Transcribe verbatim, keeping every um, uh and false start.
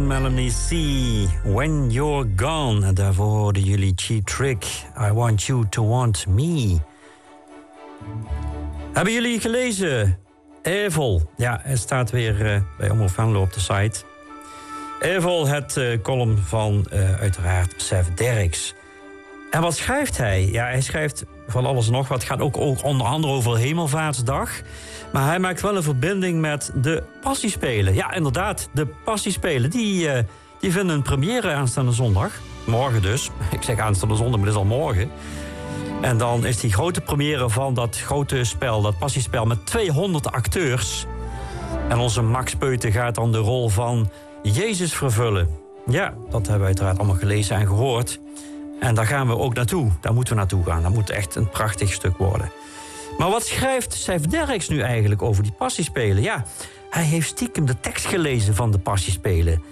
en Melanie C. When You're Gone. En daarvoor hoorden jullie Cheap Trick. I Want You To Want Me. Hebben jullie gelezen? Evil. Ja, het staat weer uh, bij Omroep Venlo op de site. Evil, het uh, column van uh, uiteraard Sef Derks. En wat schrijft hij? Ja, hij schrijft van alles en nog wat. Het gaat ook, ook onder andere over Hemelvaartsdag. Maar hij maakt wel een verbinding met de Passiespelen. Ja, inderdaad, de Passiespelen. Die, uh, die vinden een première aanstaande zondag. Morgen dus. Ik zeg aanstaande zondag, maar het is al morgen. En dan is die grote première van dat grote spel, dat Passiespel met tweehonderd acteurs. En onze Max Peuten gaat dan de rol van Jezus vervullen. Ja, dat hebben we uiteraard allemaal gelezen en gehoord. En daar gaan we ook naartoe. Daar moeten we naartoe gaan. Dat moet echt een prachtig stuk worden. Maar wat schrijft Sef Derks nu eigenlijk over die Passiespelen? Ja, hij heeft stiekem de tekst gelezen van de Passiespelen.